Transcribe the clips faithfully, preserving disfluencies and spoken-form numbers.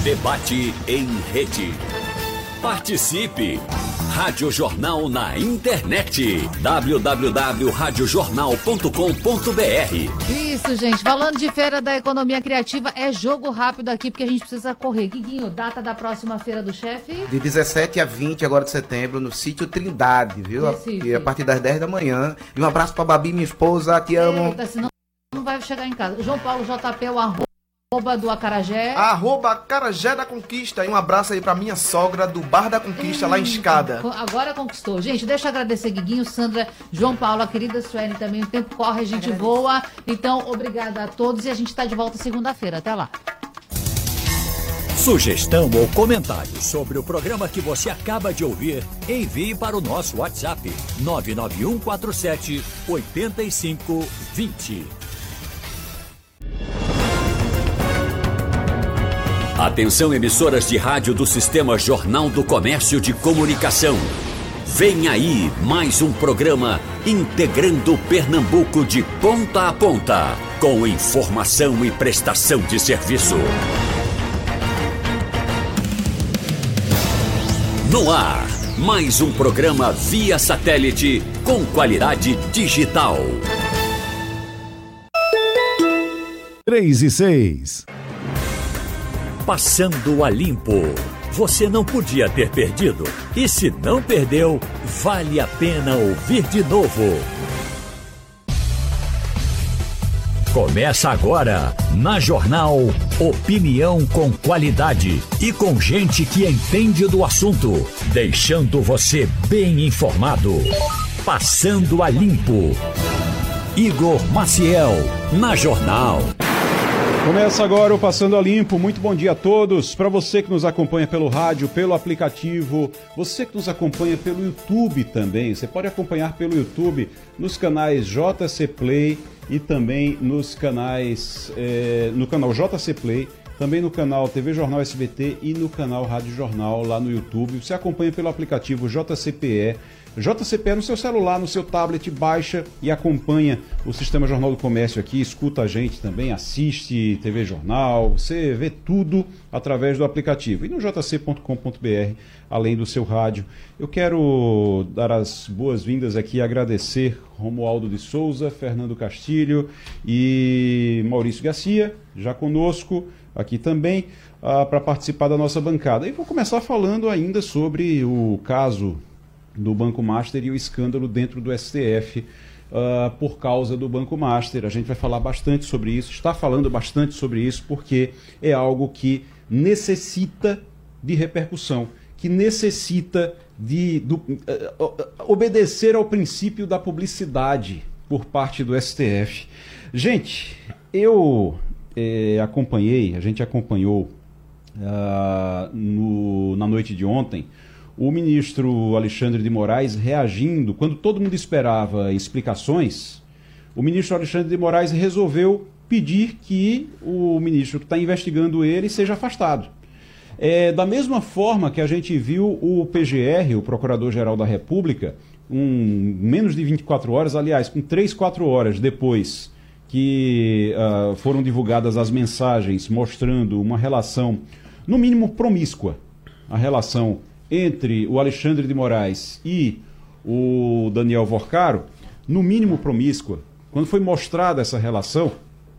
Debate em rede. Participe! Rádio Jornal na internet. w w w ponto rádio jornal ponto com ponto b r. Isso, gente. Falando de Feira da Economia Criativa, é jogo rápido aqui, porque a gente precisa correr. Guiguinho, data da próxima Feira do Chefe? De dezessete a vinte agora de setembro, no sítio Trindade, viu? E a partir das dez da manhã. E um abraço pra Babi, minha esposa, te amo. Eita, senão não vai chegar em casa. João Paulo J P, o arroba. Arroba do Acarajé. Arroba Acarajé da Conquista. E um abraço aí pra minha sogra do Bar da Conquista, hum, lá em Escada. Agora conquistou. Gente, deixa eu agradecer Guiguinho, Sandra, João Paulo, a querida Sueli também. O tempo corre, a gente Agradeço. voa. Então, obrigada a todos e a gente tá de volta segunda-feira. Até lá. Sugestão ou comentário sobre o programa que você acaba de ouvir, envie para o nosso WhatsApp nove nove um quatro sete oito cinco dois zero. Atenção, emissoras de rádio do Sistema Jornal do Comércio de Comunicação. Vem aí mais um programa integrando Pernambuco de ponta a ponta, com informação e prestação de serviço. No ar, mais um programa via satélite com qualidade digital. três e seis. Passando a limpo. Você não podia ter perdido. E se não perdeu, vale a pena ouvir de novo. Começa agora, na Jornal, opinião com qualidade e com gente que entende do assunto, deixando você bem informado. Passando a limpo. Igor Maciel, na Jornal. Começa agora o Passando a Limpo. Muito bom dia a todos. Para você que nos acompanha pelo rádio, pelo aplicativo, você que nos acompanha pelo YouTube também. Você pode acompanhar pelo YouTube nos canais J C Play e também nos canais, é, no canal J C Play, também no canal T V Jornal S B T e no canal Rádio Jornal lá no YouTube. Você acompanha pelo aplicativo J C P E. J C P E no seu celular, no seu tablet, baixa e acompanha o Sistema Jornal do Comércio aqui, escuta a gente também, assiste T V Jornal, você vê tudo através do aplicativo. E no j c ponto com ponto b r, além do seu rádio. Eu quero dar as boas-vindas aqui e agradecer Romualdo de Souza, Fernando Castilho e Maurício Garcia, já conosco aqui também, uh, para participar da nossa bancada. E vou começar falando ainda sobre o caso do Banco Master e o escândalo dentro do S T F uh, por causa do Banco Master. A gente vai falar bastante sobre isso, está falando bastante sobre isso, porque é algo que necessita de repercussão, que necessita de do, uh, uh, obedecer ao princípio da publicidade por parte do S T F. Gente, eu eh, acompanhei, a gente acompanhou uh, no, na noite de ontem, o ministro Alexandre de Moraes reagindo, quando todo mundo esperava explicações, o ministro Alexandre de Moraes resolveu pedir que o ministro que está investigando ele seja afastado. É, da mesma forma que a gente viu o P G R, o Procurador-Geral da República, um, menos de vinte e quatro horas, aliás, com três, quatro horas depois que uh, foram divulgadas as mensagens mostrando uma relação, no mínimo promíscua, a relação entre o Alexandre de Moraes e o Daniel Vorcaro, no mínimo promíscua. Quando foi mostrada essa relação,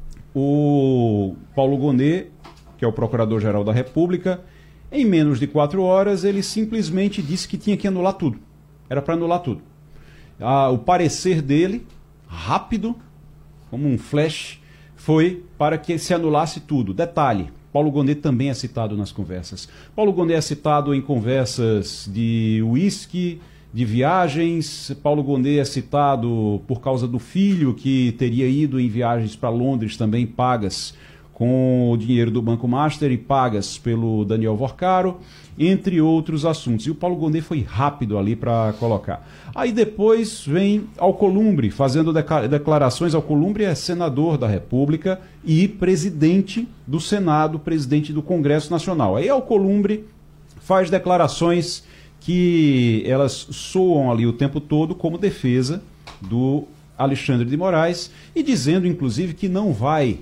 o Paulo Gonet, que é o Procurador-Geral da República, em menos de quatro horas, ele simplesmente disse que tinha que anular tudo. Era para anular tudo. Ah, o parecer dele, rápido, como um flash, foi para que se anulasse tudo. Detalhe, Paulo Gonet também é citado nas conversas. Paulo Gonet é citado em conversas de uísque, de viagens. Paulo Gonet é citado por causa do filho que teria ido em viagens para Londres, também pagas com o dinheiro do Banco Master e pagas pelo Daniel Vorcaro, entre outros assuntos. E o Paulo Gonet foi rápido ali para colocar. Aí depois vem Alcolumbre, fazendo declarações. Alcolumbre é senador da República e presidente do Senado, presidente do Congresso Nacional. Aí Alcolumbre faz declarações que elas soam ali o tempo todo como defesa do Alexandre de Moraes e dizendo, inclusive, que não vai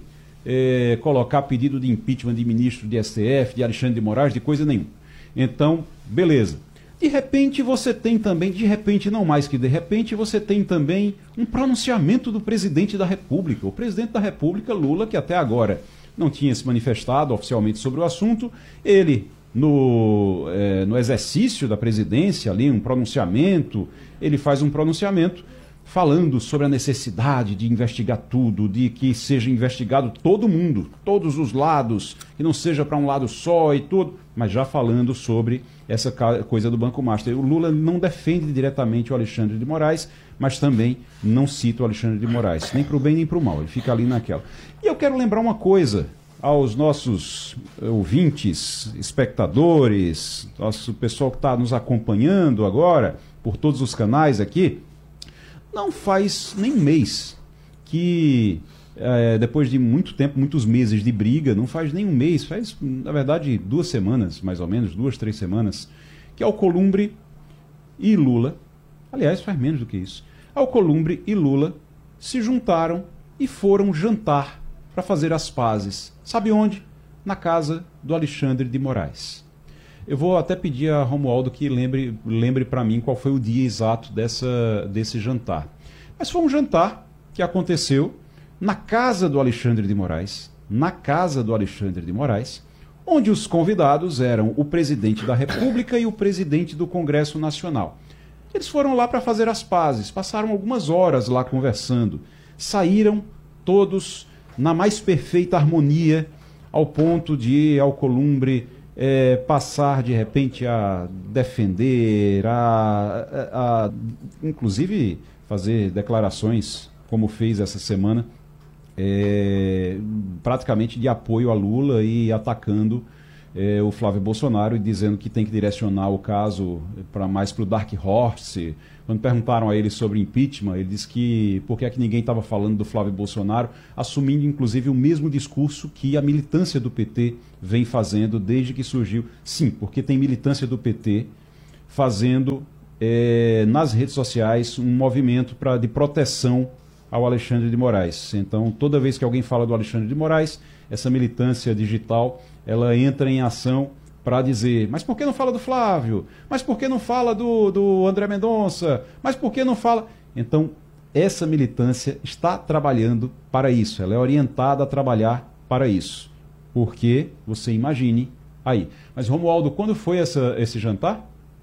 é, colocar pedido de impeachment de ministro de S T F, de Alexandre de Moraes, de coisa nenhuma. Então, beleza. De repente você tem também, de repente, não mais que de repente, você tem também um pronunciamento do presidente da República. O presidente da República, Lula, que até agora não tinha se manifestado oficialmente sobre o assunto, ele, no, é, no exercício da presidência, ali, um pronunciamento, ele faz um pronunciamento falando sobre a necessidade de investigar tudo, de que seja investigado todo mundo, todos os lados, que não seja para um lado só e tudo, mas já falando sobre essa coisa do Banco Master. O Lula não defende diretamente o Alexandre de Moraes, mas também não cita o Alexandre de Moraes, nem para o bem nem para o mal, ele fica ali naquela. E eu quero lembrar uma coisa aos nossos ouvintes, espectadores, nosso pessoal que está nos acompanhando agora, por todos os canais aqui. Não faz nem um mês que, é, depois de muito tempo, muitos meses de briga, não faz nem um mês, faz, na verdade, duas semanas, mais ou menos, duas, três semanas, que Alcolumbre e Lula, aliás, faz menos do que isso, Alcolumbre e Lula se juntaram e foram jantar para fazer as pazes. Sabe onde? Na casa do Alexandre de Moraes. Eu vou até pedir a Romualdo que lembre, lembre para mim qual foi o dia exato dessa, desse jantar. Mas foi um jantar que aconteceu na casa do Alexandre de Moraes, na casa do Alexandre de Moraes, onde os convidados eram o presidente da República e o presidente do Congresso Nacional. Eles foram lá para fazer as pazes, passaram algumas horas lá conversando, saíram todos na mais perfeita harmonia, ao ponto de Alcolumbre É, passar de repente a defender, a, a, a inclusive fazer declarações, como fez essa semana, é, praticamente de apoio a Lula e atacando é, o Flávio Bolsonaro e dizendo que tem que direcionar o caso para mais para o Dark Horse. Quando perguntaram a ele sobre impeachment, ele disse que por que é que ninguém estava falando do Flávio Bolsonaro, assumindo inclusive o mesmo discurso que a militância do P T vem fazendo desde que surgiu. Sim, porque tem militância do P T fazendo é, nas redes sociais um movimento pra, de proteção ao Alexandre de Moraes. Então, toda vez que alguém fala do Alexandre de Moraes, essa militância digital, ela entra em ação para dizer, mas por que não fala do Flávio? Mas por que não fala do, do André Mendonça? Mas por que não fala... Então, essa militância está trabalhando para isso, ela é orientada a trabalhar para isso. Porque, você imagine, aí. Mas, Romualdo, quando foi essa, esse jantar?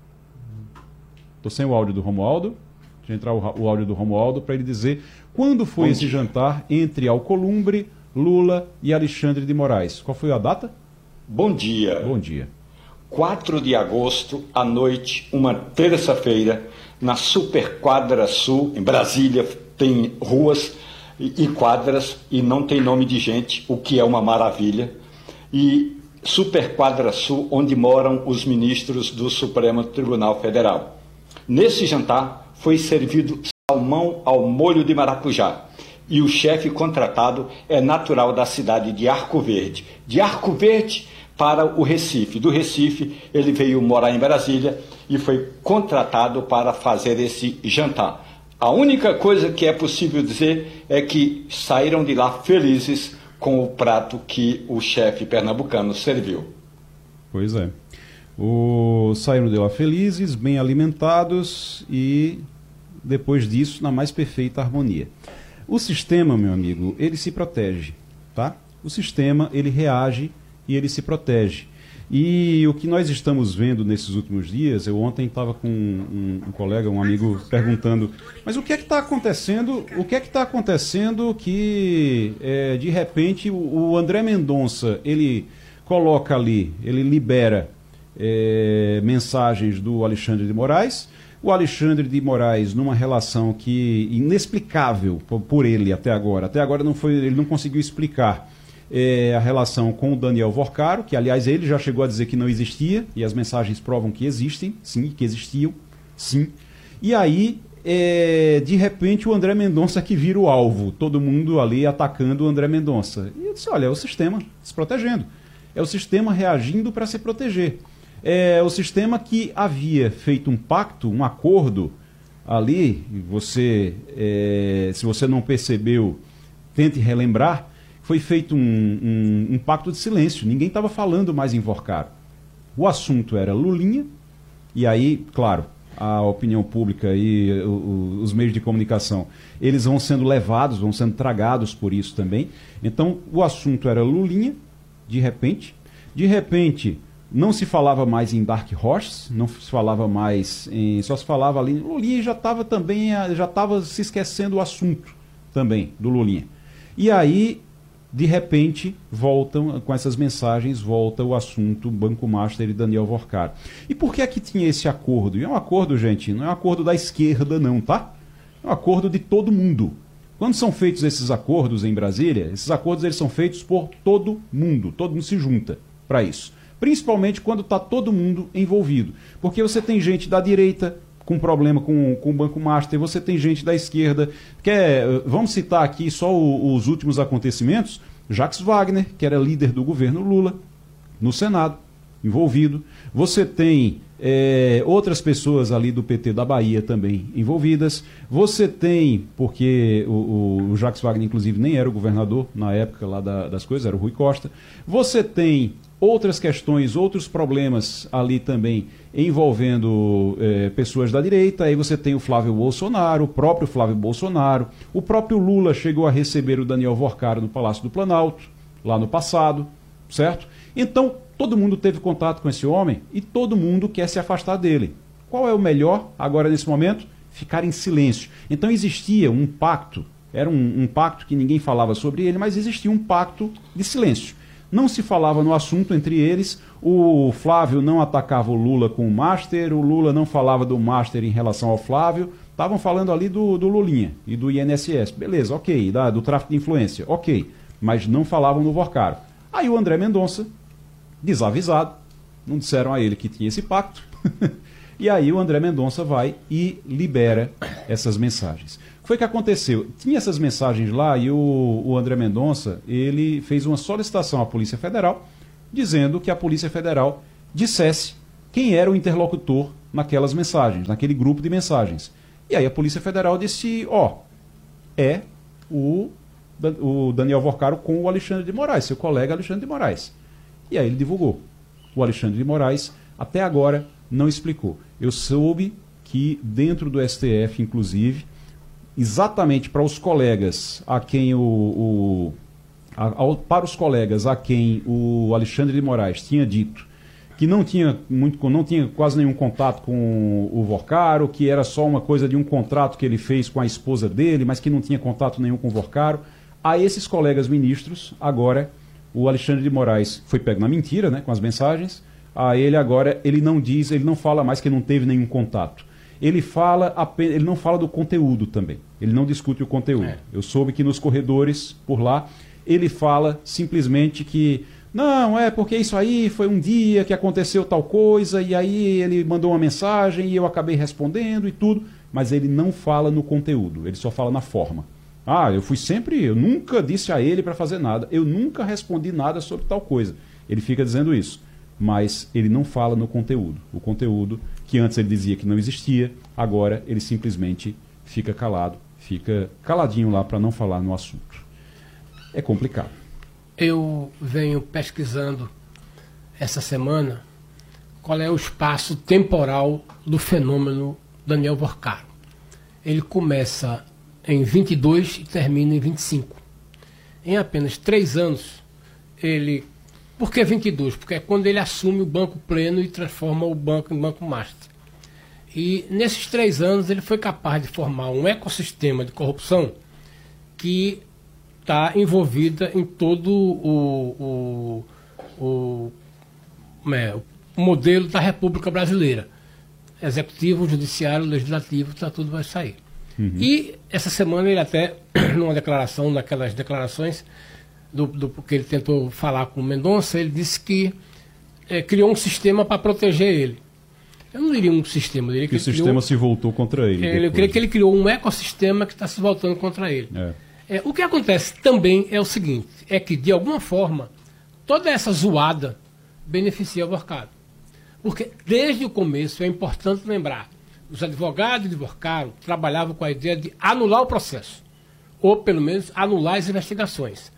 Estou sem o áudio do Romualdo. Deixa eu entrar o, o áudio do Romualdo para ele dizer quando foi esse jantar entre Alcolumbre, Lula e Alexandre de Moraes. Qual foi a data? Bom dia. Bom dia. quatro de agosto, à noite, uma terça-feira, na Superquadra Sul, em Brasília, tem ruas e quadras e não tem nome de gente, o que é uma maravilha. E Superquadra Sul, onde moram os ministros do Supremo Tribunal Federal. Nesse jantar foi servido salmão ao molho de maracujá. E o chefe contratado é natural da cidade de Arco Verde. De Arco Verde para o Recife. Do Recife, ele veio morar em Brasília e foi contratado para fazer esse jantar. A única coisa que é possível dizer é que saíram de lá felizes com o prato que o chefe pernambucano serviu. Pois é. O... Saíram de lá felizes, bem alimentados e, depois disso, na mais perfeita harmonia. O sistema, meu amigo, ele se protege, tá? O sistema, ele reage e ele se protege. E o que nós estamos vendo nesses últimos dias, eu ontem estava com um, um colega, um amigo, perguntando, mas o que é que está acontecendo, o que é que está acontecendo que, é, de repente, o, o André Mendonça, ele coloca ali, ele libera é, mensagens do Alexandre de Moraes, o Alexandre de Moraes numa relação que inexplicável por, por ele até agora, até agora não foi, ele não conseguiu explicar é, a relação com o Daniel Vorcaro, que aliás ele já chegou a dizer que não existia, e as mensagens provam que existem, sim, que existiam, sim. E aí, é, de repente, o André Mendonça que vira o alvo, todo mundo ali atacando o André Mendonça. E eu disse, olha, é o sistema se protegendo, é o sistema reagindo para se proteger. É o sistema que havia feito um pacto, um acordo ali, você, é, se você não percebeu, tente relembrar, foi feito um, um, um pacto de silêncio, ninguém estava falando mais em Vorcaro. O assunto era Lulinha, e aí, claro, a opinião pública e o, o, os meios de comunicação, eles vão sendo levados, vão sendo tragados por isso também. Então, o assunto era Lulinha, de repente. De repente, não se falava mais em Dark Horse, não se falava mais em... Só se falava ali... Lulinha já estava também, já estava se esquecendo o assunto também do Lulinha. E aí, de repente, voltam, com essas mensagens, volta o assunto Banco Master e Daniel Vorcaro. E por que é que tinha esse acordo? E é um acordo, gente, não é um acordo da esquerda não, tá? É um acordo de todo mundo. Quando são feitos esses acordos em Brasília, esses acordos eles são feitos por todo mundo, todo mundo se junta para isso. Principalmente quando está todo mundo envolvido. Porque você tem gente da direita com problema com, com o Banco Master, você tem gente da esquerda. Quer, vamos citar aqui só o, os últimos acontecimentos. Jacques Wagner, que era líder do governo Lula, no Senado, envolvido. Você tem é, outras pessoas ali do P T da Bahia também envolvidas. Você tem, porque o, o Jacques Wagner, inclusive, nem era o governador na época lá da, das coisas, era o Rui Costa. Você tem outras questões, outros problemas ali também envolvendo é, pessoas da direita. Aí você tem o Flávio Bolsonaro, o próprio Flávio Bolsonaro. O próprio Lula chegou a receber o Daniel Vorcaro no Palácio do Planalto, lá no passado, certo? Então, todo mundo teve contato com esse homem e todo mundo quer se afastar dele. Qual é o melhor agora nesse momento? Ficar em silêncio. Então existia um pacto, era um, um pacto que ninguém falava sobre ele, mas existia um pacto de silêncio. Não se falava no assunto entre eles, o Flávio não atacava o Lula com o Master, o Lula não falava do Master em relação ao Flávio, estavam falando ali do, do Lulinha e do I N S S, beleza, ok, da, do tráfico de influência, ok, mas não falavam no Vorcaro. Aí o André Mendonça, desavisado, não disseram a ele que tinha esse pacto, e aí o André Mendonça vai e libera essas mensagens. O que foi que aconteceu? Tinha essas mensagens lá e o, o André Mendonça, ele fez uma solicitação à Polícia Federal, dizendo que a Polícia Federal dissesse quem era o interlocutor naquelas mensagens, naquele grupo de mensagens. E aí a Polícia Federal disse, ó, é o, o Daniel Vorcaro com o Alexandre de Moraes, seu colega Alexandre de Moraes. E aí ele divulgou. O Alexandre de Moraes, até agora, não explicou. Eu soube que dentro do S T F, inclusive, exatamente para os colegas a quem o, o a, a, para os colegas a quem o Alexandre de Moraes tinha dito que não tinha muito, não tinha quase nenhum contato com o Vorcaro, que era só uma coisa de um contrato que ele fez com a esposa dele, mas que não tinha contato nenhum com o Vorcaro. A esses colegas ministros, agora o Alexandre de Moraes foi pego na mentira, né, com as mensagens. A ele agora ele não diz, ele não fala mais que não teve nenhum contato. Ele fala apenas, ele não fala do conteúdo também. Ele não discute o conteúdo. É. Eu soube que nos corredores por lá ele fala simplesmente que não, é porque isso aí foi um dia que aconteceu tal coisa e aí ele mandou uma mensagem e eu acabei respondendo e tudo, mas ele não fala no conteúdo, ele só fala na forma. Ah, eu fui sempre, eu nunca disse a ele para fazer nada, eu nunca respondi nada sobre tal coisa. Ele fica dizendo isso, mas ele não fala no conteúdo. O conteúdo que antes ele dizia que não existia, agora ele simplesmente fica calado, fica caladinho lá para não falar no assunto. É complicado. Eu venho pesquisando essa semana qual é o espaço temporal do fenômeno Daniel Vorcaro. Ele começa em vinte e dois e termina em vinte e cinco. Em apenas três anos, ele... Por que vinte e dois? Porque é quando ele assume o Banco Pleno e transforma o banco em Banco Master. E nesses três anos ele foi capaz de formar um ecossistema de corrupção que está envolvida em todo o, o, o, é, o modelo da República Brasileira. Executivo, judiciário, legislativo, tá, tudo vai sair. Uhum. E essa semana ele até, numa declaração, naquelas declarações do, do que ele tentou falar com o Mendonça, ele disse que é, criou um sistema para proteger ele. Eu não diria um sistema, eu diria que, que o sistema criou, se voltou contra ele. É, eu creio que ele criou um ecossistema que está se voltando contra ele. É. É, o que acontece também é o seguinte, é que, de alguma forma, toda essa zoada beneficia o Vorcaro. Porque, desde o começo, é importante lembrar, os advogados de Vorcaro trabalhavam com a ideia de anular o processo, ou, pelo menos, anular as investigações.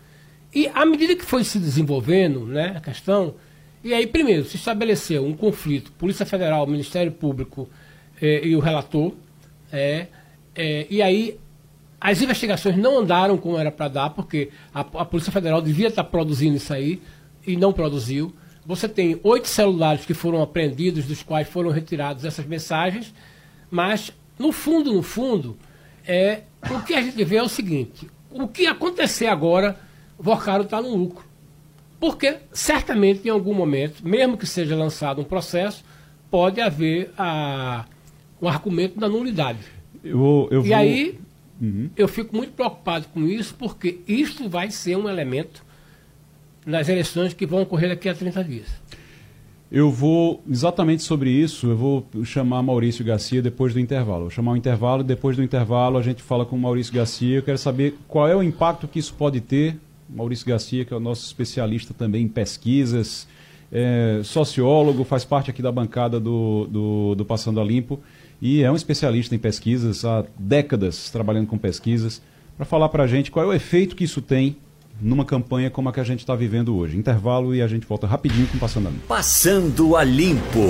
E à medida que foi se desenvolvendo, né, a questão, e aí primeiro se estabeleceu um conflito, Polícia Federal, Ministério Público eh, e o relator, é, é, e aí as investigações não andaram como era para dar, porque a, a Polícia Federal devia estar produzindo isso aí e não produziu. Você tem oito celulares que foram apreendidos, dos quais foram retiradas essas mensagens, mas no fundo, no fundo, é, o que a gente vê é o seguinte: o que acontecer agora, o Vorcaro está no lucro. Porque certamente em algum momento, mesmo que seja lançado um processo, pode haver a, um argumento da nulidade. Eu, eu e vou... aí uhum. eu fico muito preocupado com isso, porque isso vai ser um elemento nas eleições que vão ocorrer daqui a trinta dias. Eu vou, exatamente sobre isso, eu vou chamar Maurício Garcia depois do intervalo. Vou chamar o intervalo, depois do intervalo a gente fala com o Maurício Garcia. Eu quero saber qual é o impacto que isso pode ter. Maurício Garcia, que é o nosso especialista também em pesquisas, é, sociólogo, faz parte aqui da bancada do, do, do Passando a Limpo e é um especialista em pesquisas, há décadas trabalhando com pesquisas, para falar para a gente qual é o efeito que isso tem numa campanha como a que a gente está vivendo hoje. Intervalo e a gente volta rapidinho com Passando a Limpo. Passando a Limpo.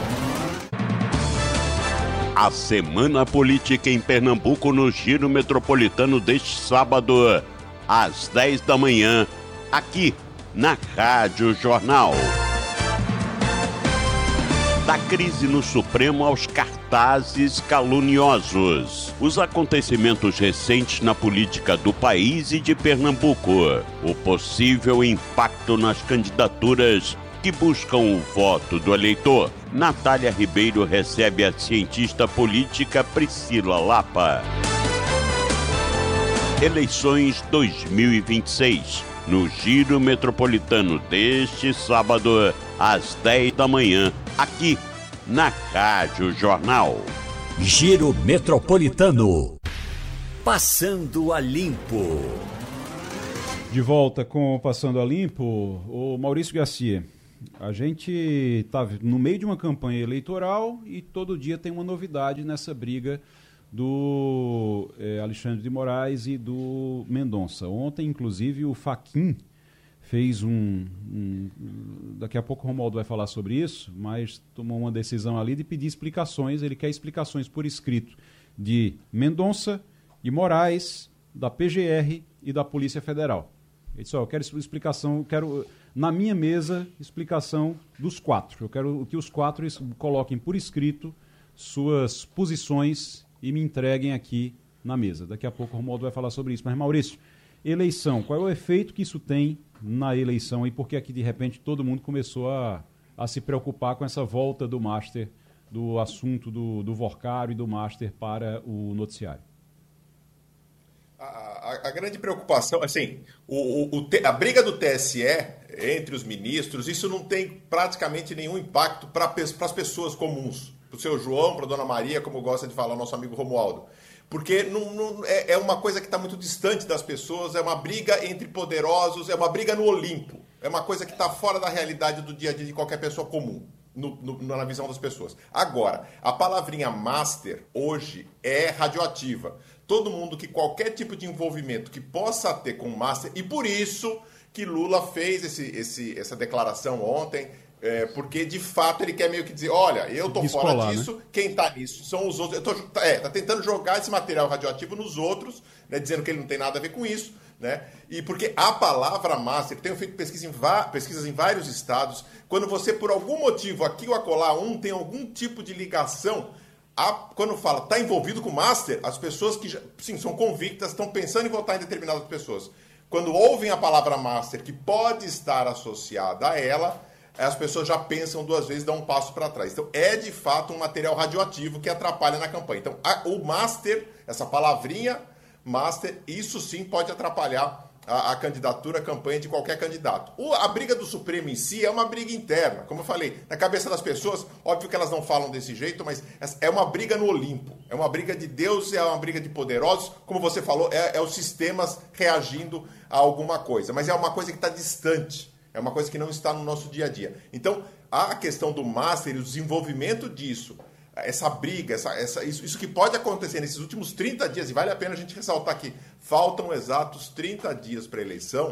A Semana Política em Pernambuco no Giro Metropolitano deste sábado, às dez da manhã, aqui na Rádio Jornal. Da crise no Supremo aos cartazes caluniosos. Os acontecimentos recentes na política do país e de Pernambuco. O possível impacto nas candidaturas que buscam o voto do eleitor. Natália Ribeiro recebe a cientista política Priscila Lapa. Eleições dois mil e vinte e seis, no Giro Metropolitano deste sábado, às dez da manhã, aqui na Rádio Jornal. Giro Metropolitano. Passando a Limpo. De volta com o Passando a Limpo, o Maurício Garcia. A gente está no meio de uma campanha eleitoral e todo dia tem uma novidade nessa briga do eh, Alexandre de Moraes e do Mendonça. Ontem, inclusive, o Fachin fez um, um... Daqui a pouco o Romualdo vai falar sobre isso, mas tomou uma decisão ali de pedir explicações. Ele quer explicações por escrito de Mendonça, de Moraes, da P G R e da Polícia Federal. Ele disse, ó, eu quero explicação, eu quero, na minha mesa, explicação dos quatro. Eu quero que os quatro coloquem por escrito suas posições e me entreguem aqui na mesa. Daqui a pouco o Romualdo vai falar sobre isso. Mas, Maurício, eleição, qual é o efeito que isso tem na eleição e por que aqui, de repente, todo mundo começou a, a se preocupar com essa volta do Master, do assunto do, do Vorcaro e do Master para o noticiário? A, a, a grande preocupação, assim, o, o, o, a briga do T S E entre os ministros, isso não tem praticamente nenhum impacto para as pessoas comuns. Para o seu João, para a dona Maria, como gosta de falar o nosso amigo Romualdo. Porque não, não, é, é uma coisa que está muito distante das pessoas, é uma briga entre poderosos, é uma briga no Olimpo. É uma coisa que está fora da realidade do dia a dia de qualquer pessoa comum, no, no, na visão das pessoas. Agora, a palavrinha master, hoje, é radioativa. Todo mundo que qualquer tipo de envolvimento que possa ter com o master, e por isso que Lula fez esse, esse, essa declaração ontem, É, porque, de fato, ele quer meio que dizer, olha, eu tô Descolar, fora disso, né? Quem tá nisso são os outros. Eu tô, é, tá tentando jogar esse material radioativo nos outros, né, dizendo que ele não tem nada a ver com isso, né? E porque a palavra master, tenho feito pesquisa em pesquisas em vários estados, quando você, por algum motivo, aqui ou acolá, um tem algum tipo de ligação, a, quando fala, tá envolvido com master, as pessoas que, já, sim, são convictas, estão pensando em votar em determinadas pessoas. Quando ouvem a palavra master, que pode estar associada a ela, as pessoas já pensam duas vezes, dão um passo para trás. Então, é de fato um material radioativo que atrapalha na campanha. Então, a, o master, essa palavrinha master, isso sim pode atrapalhar a, a candidatura, a campanha de qualquer candidato. O, a briga do Supremo em si é uma briga interna. Como eu falei, na cabeça das pessoas, óbvio que elas não falam desse jeito, mas é uma briga no Olimpo. É uma briga de Deus, é uma briga de poderosos. Como você falou, é, é os sistemas reagindo a alguma coisa. Mas é uma coisa que está distante. É uma coisa que não está no nosso dia a dia. Então, a questão do Master e o desenvolvimento disso, essa briga, essa, essa, isso, isso que pode acontecer nesses últimos trinta dias, e vale a pena a gente ressaltar que faltam exatos trinta dias para a eleição,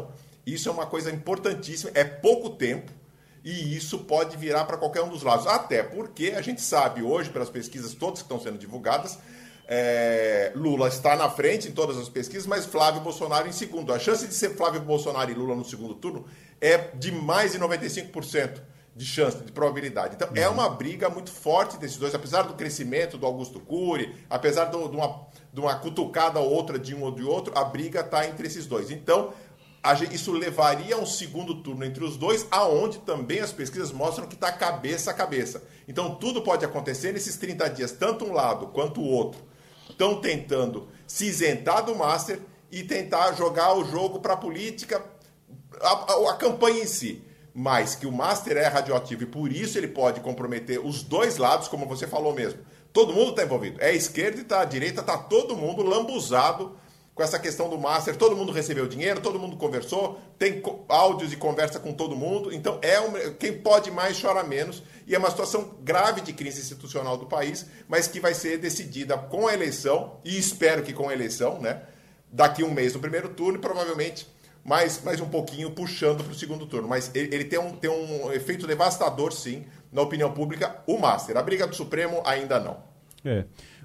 Isso é uma coisa importantíssima, é pouco tempo, e isso pode virar para qualquer um dos lados. Até porque a gente sabe hoje, pelas pesquisas todas que estão sendo divulgadas, é, Lula está na frente em todas as pesquisas, mas Flávio Bolsonaro em segundo. A chance de ser Flávio Bolsonaro e Lula no segundo turno é de mais de noventa e cinco por cento de chance, de probabilidade. Então, uhum. é uma briga muito forte desses dois, apesar do crescimento do Augusto Cury, apesar do, de, uma, de uma cutucada ou outra de um ou de outro, a briga está entre esses dois. Então, a gente, isso levaria a um segundo turno entre os dois, aonde também as pesquisas mostram que está cabeça a cabeça. Então, tudo pode acontecer nesses trinta dias, tanto um lado quanto o outro estão tentando se isentar do Master e tentar jogar o jogo para a política, a, a campanha em si. Mas que o Master é radioativo e por isso ele pode comprometer os dois lados, como você falou mesmo. Todo mundo está envolvido. É a esquerda e tá a direita, está todo mundo lambuzado com essa questão do Master. Todo mundo recebeu dinheiro, todo mundo conversou, tem áudios e conversa com todo mundo. Então, é um, quem pode mais chora menos. E é uma situação grave de crise institucional do país, mas que vai ser decidida com a eleição, e espero que com a eleição, né? Daqui um mês no primeiro turno e provavelmente mais, mais um pouquinho puxando para o segundo turno. Mas ele, ele tem, um, tem um efeito devastador, sim, na opinião pública, o Master. A briga do Supremo ainda não. É.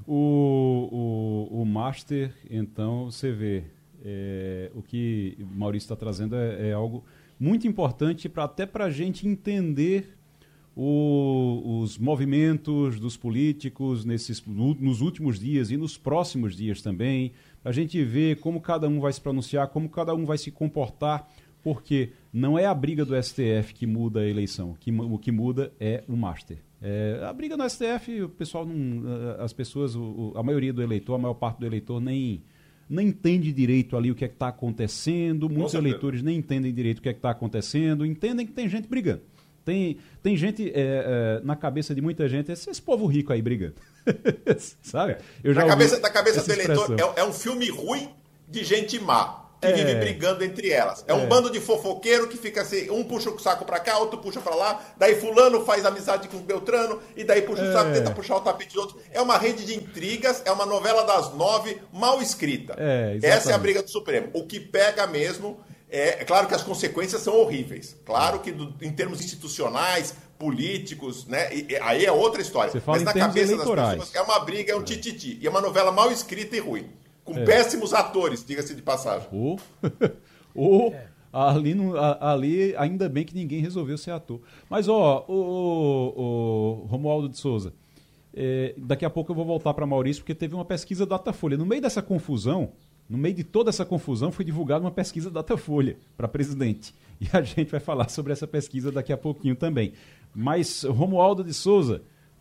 O, o, o Master, então, você vê, é, o que o Maurício está trazendo é, é algo muito importante pra, até para a gente entender o, os movimentos dos políticos nesses, nos últimos dias e nos próximos dias também, para a gente ver como cada um vai se pronunciar, como cada um vai se comportar, porque não é a briga do S T F que muda a eleição, que, o que muda é o Master. É, a briga no S T F, o pessoal não, as pessoas, o, a maioria do eleitor, a maior parte do eleitor nem, nem entende direito ali o que é que está acontecendo, muitos eleitores nem entendem direito o que é que está acontecendo, entendem que tem gente brigando. Tem, tem gente, é, é, na cabeça de muita gente, esse, esse povo rico aí brigando. Sabe? Eu já na cabeça, na cabeça do eleitor, é, é um filme ruim de gente má, que é. vive brigando entre elas. É, é um bando de fofoqueiro que fica assim, um puxa o saco pra cá, outro puxa pra lá, daí fulano faz amizade com o Beltrano, e daí puxa é. o saco, tenta puxar o tapete de outro. É uma rede de intrigas, é uma novela das nove, mal escrita. É, essa é a briga do Supremo. O que pega mesmo... É, é claro que as consequências são horríveis. Claro que do, em termos institucionais, políticos, né? E, e, aí é outra história. Mas na cabeça eleitorais. das pessoas é uma briga, é um é. tititi. E é uma novela mal escrita e ruim. Com é. péssimos atores, diga-se de passagem. Ou, ou é. ali, no, ali ainda bem que ninguém resolveu ser ator. Mas, ó, o, o, o Romualdo de Souza, é, daqui a pouco eu vou voltar para Maurício, porque teve uma pesquisa Datafolha. No meio dessa confusão, no meio de toda essa confusão, foi divulgada uma pesquisa Datafolha para presidente. E a gente vai falar sobre essa pesquisa daqui a pouquinho também. Mas, Romualdo de Souza,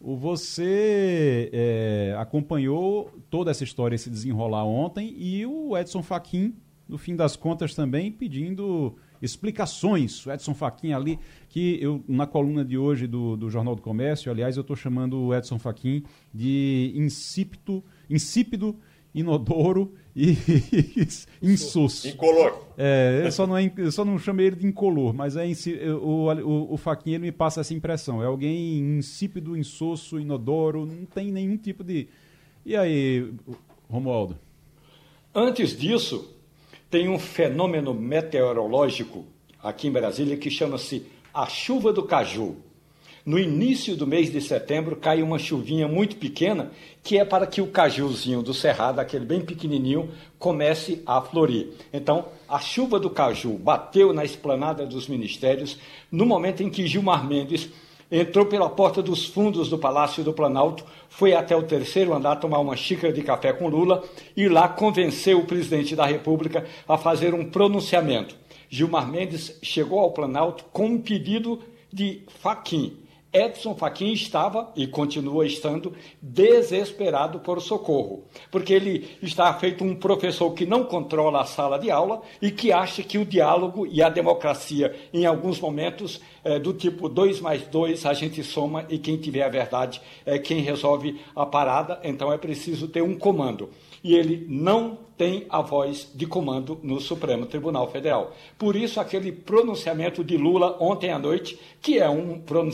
você é, acompanhou toda essa história se desenrolar ontem e o Edson Fachin, no fim das contas, também pedindo explicações. O Edson Fachin ali, que eu, na coluna de hoje do, do Jornal do Comércio, aliás, eu estou chamando o Edson Fachin de insípido, insípido inodoro e insosso. Incolor. É, eu só não, é, eu só não chamei ele de incolor, mas é o, o, o Fachin, ele me passa essa impressão. É alguém insípido, insosso, inodoro, não tem nenhum tipo de... E aí, Romualdo? Antes disso, tem um fenômeno meteorológico aqui em Brasília que chama-se a chuva do caju. No início do mês de setembro cai uma chuvinha muito pequena, que é para que o cajuzinho do cerrado, aquele bem pequenininho, comece a florir. Então, a chuva do caju bateu na esplanada dos ministérios no momento em que Gilmar Mendes entrou pela porta dos fundos do Palácio do Planalto, foi até o terceiro andar tomar uma xícara de café com Lula e lá convenceu o presidente da República a fazer um pronunciamento. Gilmar Mendes chegou ao Planalto com um pedido de Fachin. Edson Fachin estava, e continua estando, desesperado por socorro, porque ele está feito um professor que não controla a sala de aula e que acha que o diálogo e a democracia, em alguns momentos, é do tipo dois mais dois, a gente soma e quem tiver a verdade é quem resolve a parada, então é preciso ter um comando. E ele não tem a voz de comando no Supremo Tribunal Federal. Por isso, aquele pronunciamento de Lula ontem à noite, que é um pronunciamento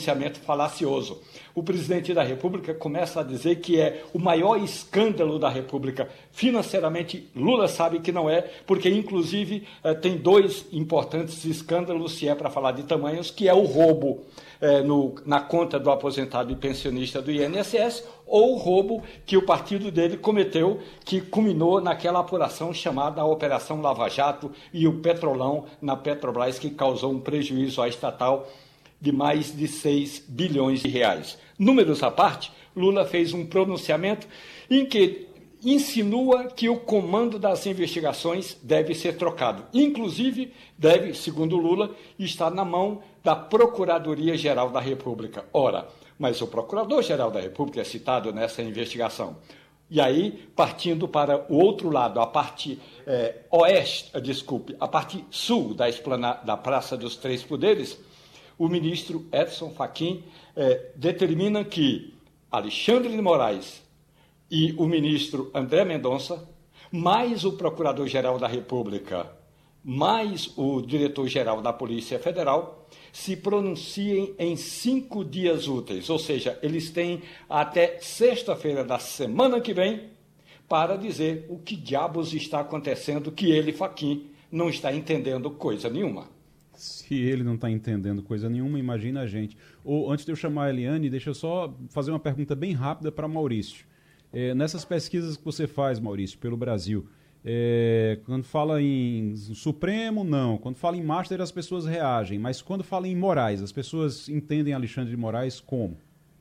falacioso. O presidente da República começa a dizer que é o maior escândalo da República. Financeiramente, Lula sabe que não é, porque, inclusive, eh, tem dois importantes escândalos, se é para falar de tamanhos, que é o roubo eh, no, na conta do aposentado e pensionista do I N S S, ou o roubo que o partido dele cometeu, que culminou naquela apuração chamada Operação Lava Jato e o Petrolão na Petrobras, que causou um prejuízo à estatal de mais de seis bilhões de reais. Números à parte, Lula fez um pronunciamento em que insinua que o comando das investigações deve ser trocado. Inclusive, deve, segundo Lula, estar na mão da Procuradoria-Geral da República. Ora, mas o Procurador-Geral da República é citado nessa investigação. E aí, partindo para o outro lado, a parte eh, oeste, desculpe, a parte sul da, esplana, da Praça dos Três Poderes, o ministro Edson Fachin eh, determina que Alexandre de Moraes e o ministro André Mendonça, mais o Procurador-Geral da República, mais o Diretor-Geral da Polícia Federal, se pronunciem em cinco dias úteis, ou seja, eles têm até sexta-feira da semana que vem para dizer o que diabos está acontecendo, que ele, Fachin, não está entendendo coisa nenhuma. Se ele não está entendendo coisa nenhuma, imagina a gente. Ou, antes de eu chamar a Eliane, deixa eu só fazer uma pergunta bem rápida para Maurício. É, nessas pesquisas que você faz, Maurício, pelo Brasil, é, quando fala em Supremo, não. Quando fala em Master, as pessoas reagem. Mas quando fala em Moraes, as pessoas entendem Alexandre de Moraes como?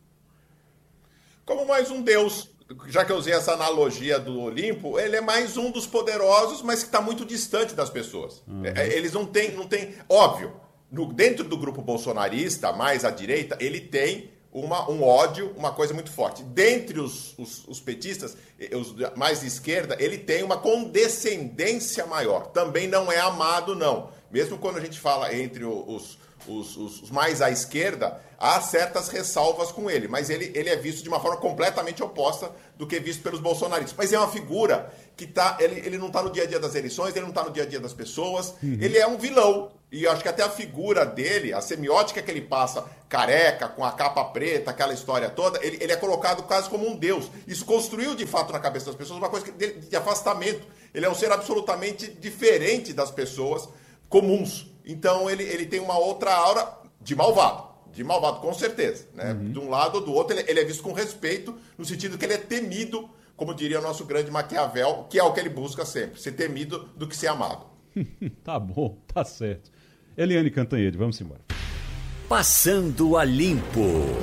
Como mais um deus. Já que eu usei essa analogia do Olimpo, ele é mais um dos poderosos, mas que está muito distante das pessoas. Uhum. Eles não têm, não têm, óbvio, no, dentro do grupo bolsonarista, mais à direita, ele tem uma, um ódio, uma coisa muito forte. Dentre os, os, os petistas, os mais de esquerda, ele tem uma condescendência maior. Também não é amado, não. Mesmo quando a gente fala entre os... Os, os, os mais à esquerda, há certas ressalvas com ele, mas ele, ele é visto de uma forma completamente oposta do que é visto pelos bolsonaristas. Mas é uma figura que tá, ele, ele não está no dia a dia das eleições, ele não está no dia a dia das pessoas, uhum. Ele é um vilão. E eu acho que até a figura dele, a semiótica que ele passa, careca, com a capa preta, aquela história toda, ele, ele é colocado quase como um deus. Isso construiu, de fato, na cabeça das pessoas uma coisa de, de afastamento. Ele é um ser absolutamente diferente das pessoas comuns. Então ele, ele tem uma outra aura de malvado, de malvado com certeza, né? Uhum. De um lado ou do outro ele, ele é visto com respeito, no sentido que ele é temido, como diria o nosso grande Maquiavel, que é o que ele busca sempre, ser temido do que ser amado. Tá bom, tá certo. Eliane Cantanhede, vamos embora. Passando a Limpo.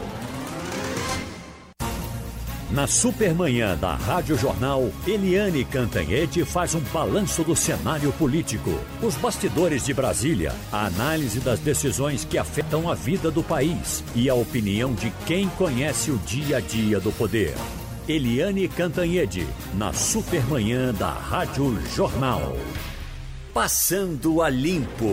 Na Supermanhã da Rádio Jornal, Eliane Cantanhede faz um balanço do cenário político, os bastidores de Brasília, a análise das decisões que afetam a vida do país e a opinião de quem conhece o dia a dia do poder. Eliane Cantanhede, na Supermanhã da Rádio Jornal. Passando a Limpo.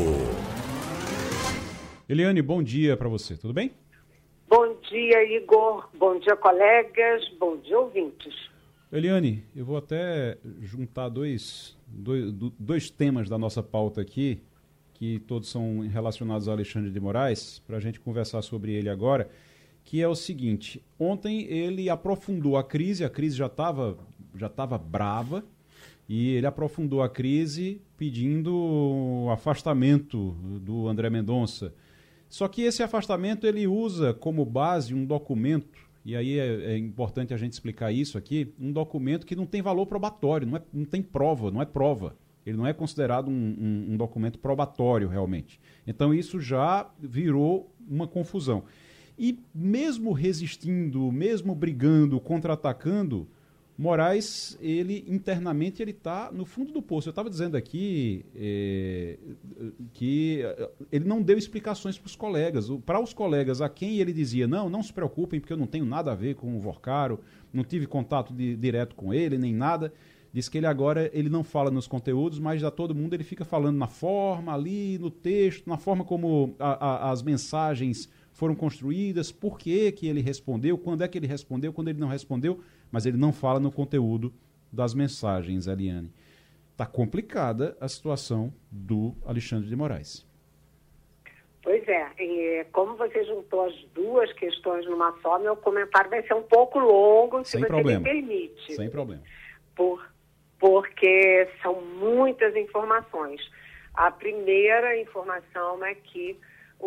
Eliane, bom dia para você, tudo bem? Bom dia, Igor. Bom dia, colegas. Bom dia, ouvintes. Eliane, eu vou até juntar dois, dois, dois temas da nossa pauta aqui, que todos são relacionados a Alexandre de Moraes, para a gente conversar sobre ele agora, que é o seguinte: ontem ele aprofundou a crise, a crise já estava já estava brava, e ele aprofundou a crise pedindo o afastamento do André Mendonça. Só que esse afastamento ele usa como base um documento, e aí é, é importante a gente explicar isso aqui, um documento que não tem valor probatório, não, é, não tem prova, não é prova. Ele não é considerado um, um, um documento probatório realmente. Então isso já virou uma confusão. E mesmo resistindo, mesmo brigando, contra-atacando, Moraes, ele internamente ele está no fundo do poço. Eu estava dizendo aqui é, que ele não deu explicações para os colegas. Para os colegas a quem ele dizia, não, não se preocupem porque eu não tenho nada a ver com o Vorcaro, não tive contato de, direto com ele, nem nada. Diz que ele agora ele não fala nos conteúdos, mas a todo mundo ele fica falando na forma, ali, no texto, na forma como a, a, as mensagens foram construídas, por que que ele respondeu, quando é que ele respondeu, quando ele não respondeu, mas ele não fala no conteúdo das mensagens, Eliane. Está complicada a situação do Alexandre de Moraes. Pois é, e como você juntou as duas questões numa só, meu comentário vai ser um pouco longo, se Sem você problema. me permite. Sem problema. Por, porque são muitas informações. A primeira informação é que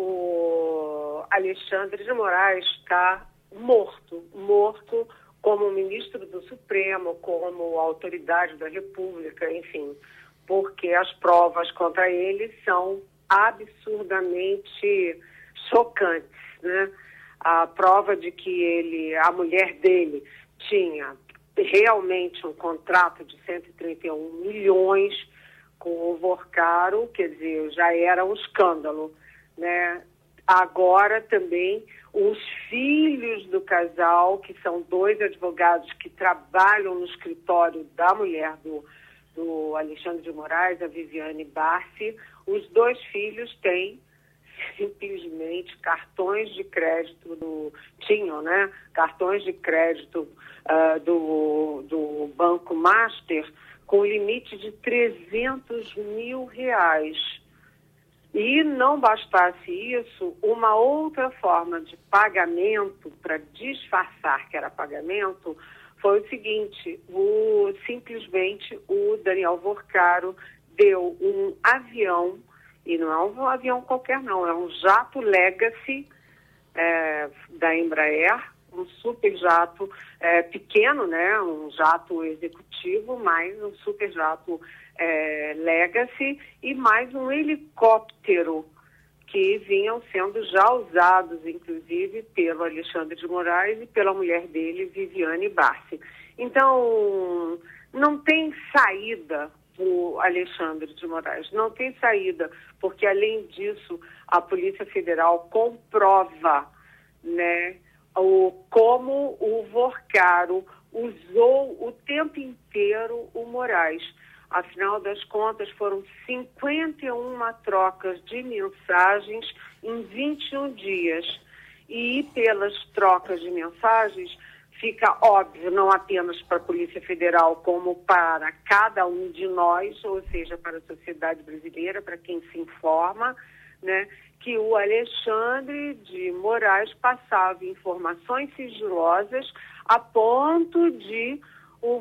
o Alexandre de Moraes está morto, morto como ministro do Supremo, como autoridade da República, enfim, porque as provas contra ele são absurdamente chocantes, né? A prova de que ele, a mulher dele, tinha realmente um contrato de cento e trinta e um milhões com o Vorcaro, quer dizer, já era um escândalo, né? Agora também os filhos do casal, que são dois advogados que trabalham no escritório da mulher do, do Alexandre de Moraes, a Viviane Barsi, os dois filhos têm simplesmente cartões de crédito, do, tinham, né? Cartões de crédito uh, do, do Banco Master com limite de trezentos mil reais. E não bastasse isso, uma outra forma de pagamento, para disfarçar que era pagamento, foi o seguinte, o, simplesmente o Daniel Vorcaro deu um avião, e não é um avião qualquer não, é um jato Legacy é, da Embraer, um super jato é, pequeno, né, um jato executivo, mais um super jato é, Legacy e mais um helicóptero que vinham sendo já usados, inclusive, pelo Alexandre de Moraes e pela mulher dele, Viviane Barsi. Então, não tem saída o Alexandre de Moraes, não tem saída, porque, além disso, a Polícia Federal comprova, né, o, como o Vorcaro usou o tempo inteiro o Moraes. Afinal das contas, foram cinquenta e uma trocas de mensagens em vinte e um dias. E pelas trocas de mensagens, fica óbvio, não apenas para a Polícia Federal, como para cada um de nós, ou seja, para a sociedade brasileira, para quem se informa, né, que o Alexandre de Moraes passava informações sigilosas a ponto de